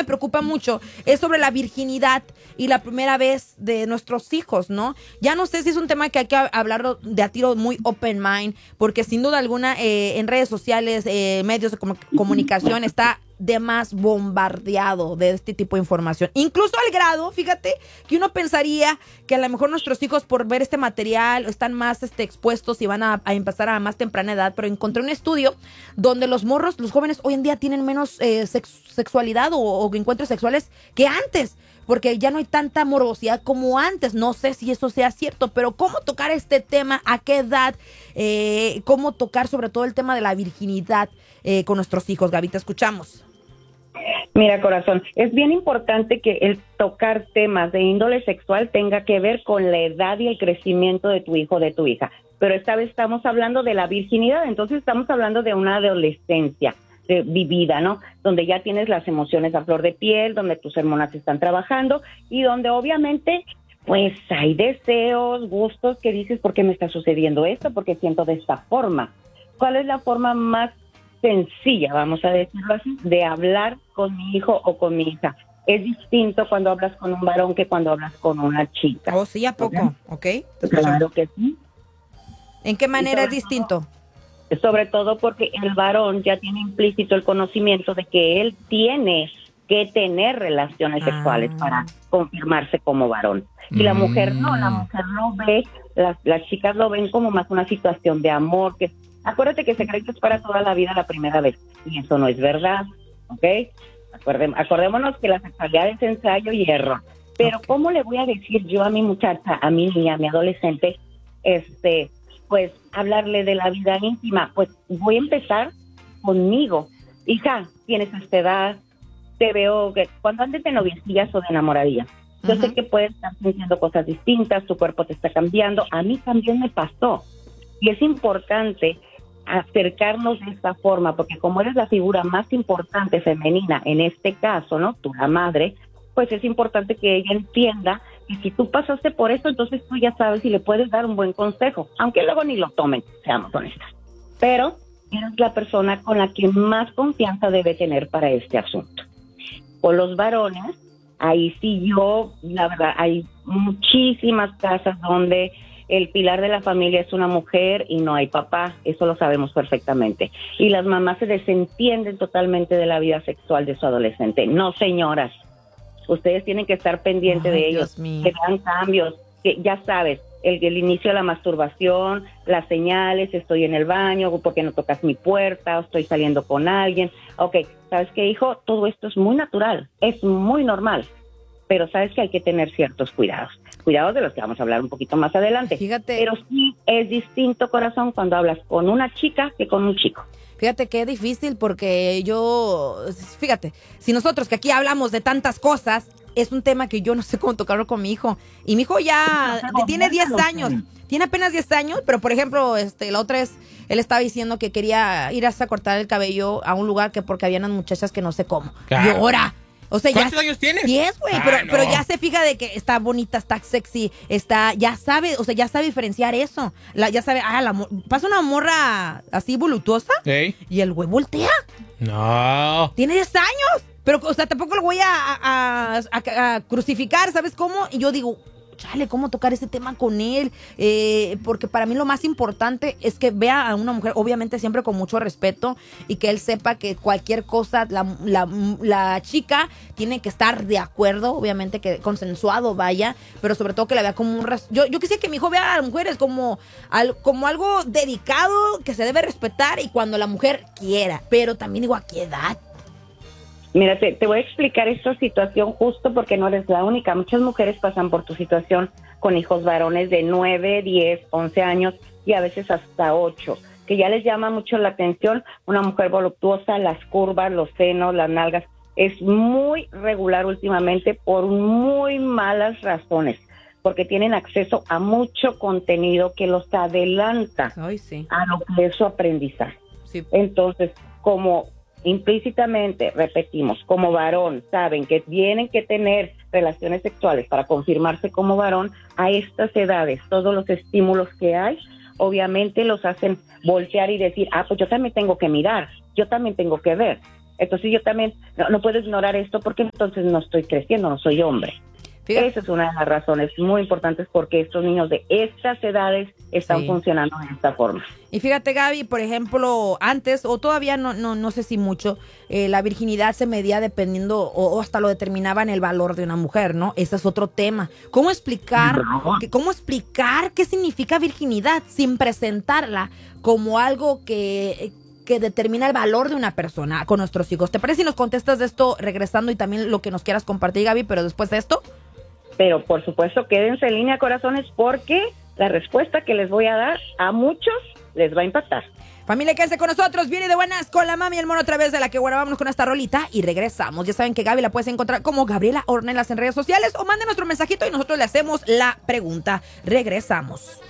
me preocupa mucho es sobre la virginidad y la primera vez de nuestros hijos, ¿no? Ya no sé si es un tema que hay que hablarlo de a tiro muy open mind, porque sin duda alguna en redes sociales, medios de comunicación está de más bombardeado de este tipo de información. Incluso al grado, fíjate, que uno pensaría que a lo mejor nuestros hijos por ver este material están más expuestos y van a empezar a más temprana edad, pero encontré un estudio donde los jóvenes hoy en día tienen menos sexualidad o encuentros sexuales que antes, porque ya no hay tanta morosidad como antes. No sé si eso sea cierto, pero ¿cómo tocar este tema? ¿A qué edad? ¿Cómo tocar sobre todo el tema de la virginidad con nuestros hijos? Gaby, te escuchamos. Mira, corazón, es bien importante que el tocar temas de índole sexual tenga que ver con la edad y el crecimiento de tu hijo o de tu hija. Pero esta vez estamos hablando de la virginidad, entonces estamos hablando de una adolescencia vivida, ¿no? Donde ya tienes las emociones a flor de piel, donde tus hormonas están trabajando y donde obviamente pues hay deseos, gustos que dices, ¿por qué me está sucediendo esto? ¿Por qué siento de esta forma? ¿Cuál es la forma más sencilla, vamos a decirlo así, de hablar con mi hijo o con mi hija? Es distinto cuando hablas con un varón que cuando hablas con una chica. Oh, sí, ¿a poco? ¿Ok? Claro que sí. ¿En qué manera es distinto? Sobre todo porque el varón ya tiene implícito el conocimiento de que él tiene que tener relaciones sexuales para confirmarse como varón. Y la mujer no lo ve, las chicas lo ven como más una situación de amor, que acuérdate que se cree que es para toda la vida la primera vez, y eso no es verdad, ¿ok? Acordémonos que la sexualidad es ensayo y error. Pero okay, ¿cómo le voy a decir yo a mi muchacha, a mi niña, a mi adolescente, pues hablarle de la vida íntima? Pues voy a empezar conmigo. Hija, tienes esta edad, te veo que cuando andes de noviecillas o de enamoradillas, yo sé que puedes estar sintiendo cosas distintas, tu cuerpo te está cambiando, a mí también me pasó. Y es importante acercarnos de esta forma, porque como eres la figura más importante femenina en este caso, ¿no? Tú, la madre, pues es importante que ella entienda que si tú pasaste por esto, entonces tú ya sabes y le puedes dar un buen consejo, aunque luego ni lo tomen, seamos honestas. Pero eres la persona con la que más confianza debe tener para este asunto. Con los varones, ahí sí la verdad, hay muchísimas casas donde el pilar de la familia es una mujer y no hay papá, eso lo sabemos perfectamente. Y las mamás se desentienden totalmente de la vida sexual de su adolescente. No, señoras, ustedes tienen que estar pendientes de ellos, que vean cambios, que ya sabes, el inicio de la masturbación, las señales, estoy en el baño, ¿por qué no tocas mi puerta? Estoy saliendo con alguien. Ok, ¿sabes qué, hijo? Todo esto es muy natural, es muy normal, pero sabes que hay que tener ciertos cuidados de los que vamos a hablar un poquito más adelante. Fíjate. Pero sí es distinto, corazón, cuando hablas con una chica que con un chico. Fíjate que es difícil porque fíjate, si nosotros que aquí hablamos de tantas cosas, es un tema que yo no sé cómo tocarlo con mi hijo. Y mi hijo ya tiene 10 años, tiene apenas 10 años, pero por ejemplo, la otra vez, él estaba diciendo que quería ir a cortar el cabello a un lugar que porque había unas muchachas que no sé cómo. Claro. Y ahora... O sea, ¿cuántos años tienes? 10, güey, pero ya se fija de que está bonita, está sexy, ya sabe, o sea, ya sabe diferenciar eso. Ya sabe, pasa una morra así voluptuosa y el güey voltea. No. Tiene 10 años, pero, o sea, tampoco lo voy a crucificar, ¿sabes cómo? Y yo digo, chale, ¿cómo tocar ese tema con él? Porque para mí lo más importante es que vea a una mujer, obviamente siempre con mucho respeto, y que él sepa que cualquier cosa, la chica tiene que estar de acuerdo, obviamente que consensuado vaya, pero sobre todo que la vea como yo quisiera que mi hijo vea a las mujeres como algo dedicado, que se debe respetar, y cuando la mujer quiera, pero también digo, ¿a qué edad? Mira, te voy a explicar esta situación justo porque no eres la única. Muchas mujeres pasan por tu situación con hijos varones de 9, 10, 11 años y a veces hasta 8, que ya les llama mucho la atención una mujer voluptuosa, las curvas, los senos, las nalgas. Es muy regular últimamente por muy malas razones, porque tienen acceso a mucho contenido que los adelanta a lo que es su aprendizaje. Sí. Entonces, como implícitamente, repetimos, como varón, saben que tienen que tener relaciones sexuales para confirmarse como varón, a estas edades, todos los estímulos que hay, obviamente los hacen voltear y decir, pues yo también tengo que mirar, yo también tengo que ver. Entonces yo también no puedo ignorar esto porque entonces no estoy creciendo, no soy hombre. Fíjate. Esa es una de las razones muy importantes porque estos niños de estas edades están funcionando de esta forma. Y fíjate, Gaby, por ejemplo, antes, o todavía no sé si mucho, la virginidad se medía dependiendo, o hasta lo determinaban el valor de una mujer, ¿no? Ese es otro tema. ¿Cómo explicar qué significa virginidad sin presentarla como algo que determina el valor de una persona con nuestros hijos? ¿Te parece si nos contestas de esto regresando y también lo que nos quieras compartir, Gaby, pero después de esto? Pero por supuesto, quédense en línea, corazones, porque la respuesta que les voy a dar a muchos les va a impactar. Familia, quédense con nosotros. Viene de buenas con la mami y el mono otra vez de la que bueno, vámonos con esta rolita y regresamos. Ya saben que Gaby la puedes encontrar como Gabriela Ornelas en redes sociales o manden nuestro mensajito y nosotros le hacemos la pregunta. Regresamos.